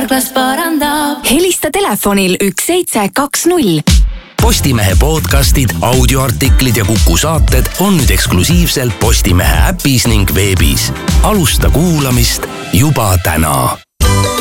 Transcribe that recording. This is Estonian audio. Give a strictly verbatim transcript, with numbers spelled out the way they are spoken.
Karklas parandab. Helista telefonil üks seitse kaks null. Postimehe podcastid, audioartiklid ja Kuku saated on nüüd eksklusiivselt Postimehe äpis ning veebis. Alusta kuulamist juba täna.